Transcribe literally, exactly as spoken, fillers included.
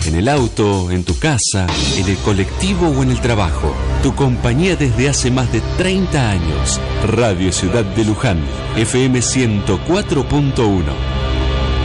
En el auto, en tu casa, en el colectivo o en el trabajo. Tu compañía desde hace más de treinta años. Radio Ciudad de Luján, F M ciento cuatro punto uno.